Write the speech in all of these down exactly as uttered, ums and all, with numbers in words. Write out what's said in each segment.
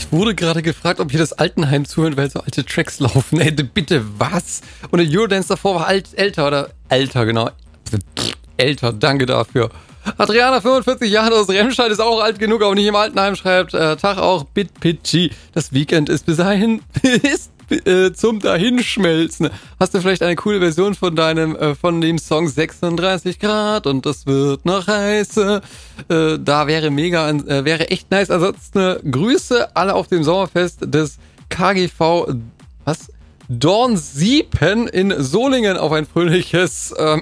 Ich wurde gerade gefragt, ob hier das Altenheim zuhören, weil so alte Tracks laufen. Ey, bitte, was? Und der Eurodance davor war alt, älter, oder? Älter, genau. Älter, danke dafür. Adriana, fünfundvierzig Jahre aus Remscheid, ist auch alt genug, aber nicht im Altenheim, schreibt. Äh, Tag auch, Bitpitchy. Das Weekend ist bis dahin, ist äh, zum Dahinschmelzen. Hast du vielleicht eine coole Version von deinem, äh, von dem Song sechsunddreißig Grad und das wird noch heißer? Äh, da wäre mega, äh, wäre echt nice. Ansonsten äh, Grüße alle auf dem Sommerfest des K G V, was? Dornsiepen in Solingen auf ein fröhliches, ähm,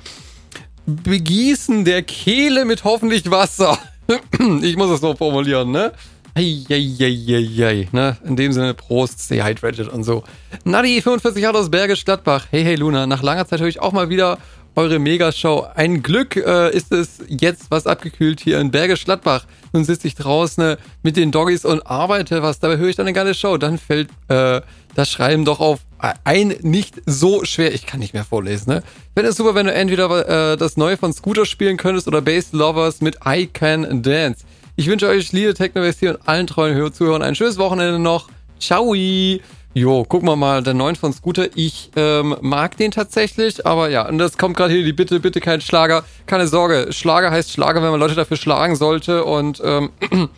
Begießen der Kehle mit hoffentlich Wasser. Ich muss es so formulieren, ne? Eieieiei, ne? In dem Sinne, Prost, stay hydrated und so. Nadi, fünfundvierzig Jahre aus Bergisch Gladbach. Hey, hey Luna, nach langer Zeit höre ich auch mal wieder eure Megashow. Ein Glück äh, ist es jetzt was abgekühlt hier in Bergisch Gladbach. Nun sitze ich draußen äh, mit den Doggies und arbeite was. Dabei höre ich dann eine geile Show. Dann fällt äh, das Schreiben doch auf ein nicht so schwer. Ich kann nicht mehr vorlesen, ne? Wäre es super, wenn du entweder äh, das Neue von Scooter spielen könntest oder Bass Lovers mit I Can Dance. Ich wünsche euch Liebe Techno-West hier und allen treuen Zuhörern ein schönes Wochenende noch. Ciao! Jo, gucken wir mal, der neuen von Scooter. Ich ähm, mag den tatsächlich, aber ja, und das kommt gerade hier die Bitte, bitte kein Schlager. Keine Sorge, Schlager heißt Schlager, wenn man Leute dafür schlagen sollte. Und ähm,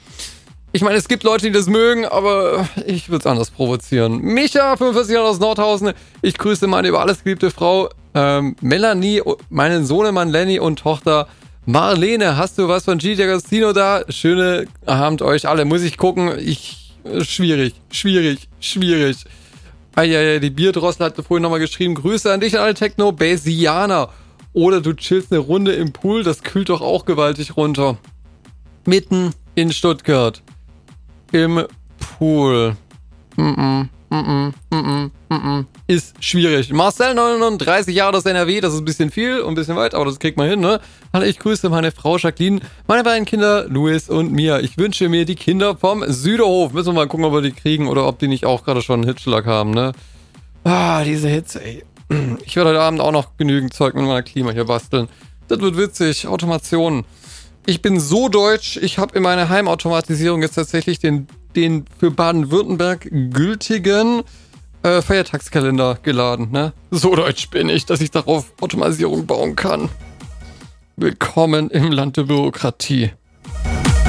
ich meine, es gibt Leute, die das mögen, aber ich würde es anders provozieren. Micha, fünfundvierzig Jahre aus Nordhausen. Ich grüße meine über alles geliebte Frau ähm, Melanie, meinen Sohnemann Lenny und Tochter Marlene. Hast du was von Gigi D'Agostino da? Schöne Abend euch alle. Muss ich gucken. Ich Schwierig, schwierig, schwierig. Eieiei, die Bierdrossel hat vorhin nochmal geschrieben, Grüße an dich an alle Techno-Basianer. Oder du chillst eine Runde im Pool, das kühlt doch auch gewaltig runter. Mitten in Stuttgart. Im Pool. Mm-mm, mm-mm, mm-mm, mm-mm. Ist schwierig. Marcel, neununddreißig Jahre aus N R W, das ist ein bisschen viel und ein bisschen weit, aber das kriegt man hin, ne? Hallo, ich grüße meine Frau Jacqueline, meine beiden Kinder Luis und Mia. Ich wünsche mir die Kinder vom Süderhof. Müssen wir mal gucken, ob wir die kriegen oder ob die nicht auch gerade schon einen Hitschlag haben, ne? Ah, diese Hitze, ey. Ich werde heute Abend auch noch genügend Zeug mit meiner Klima hier basteln. Das wird witzig. Automation. Ich bin so deutsch, ich habe in meiner Heimautomatisierung jetzt tatsächlich den, den für Baden-Württemberg gültigen äh, Feiertagskalender geladen, ne? So deutsch bin ich, dass ich darauf Automatisierung bauen kann. Willkommen im Land der Bürokratie.